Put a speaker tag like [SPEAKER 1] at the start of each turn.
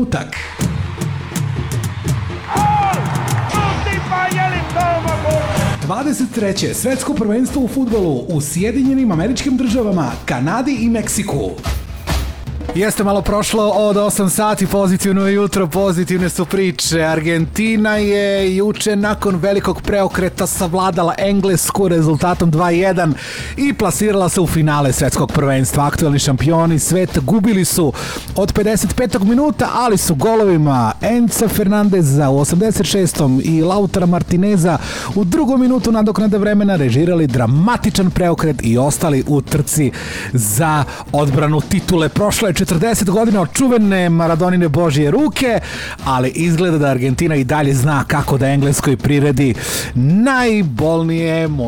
[SPEAKER 1] trenutak. 23. svetsko prvenstvo u fudbalu u Sjedinjenim Američkim Državama, Kanadi i Meksiku. Jeste malo prošlo od 8 sati, pozitivno jutro, pozitivne su priče. Argentina je juče nakon velikog preokreta savladala Englesku rezultatom 2:1 i plasirala se u finale svetskog prvenstva. Aktuelni šampioni sveta gubili su od 55. minuta, ali su golovima Enza Fernandeza u 86. i Lautara Martineza u 2. minutu nadoknade vremena režirali dramatičan preokret i ostali u trci za odbranu titule. Prošlo je 40 godina od čuvene Maradonine Božje ruke, ali izgleda da Argentina i dalje zna kako da Engleskoj priredi najbolnije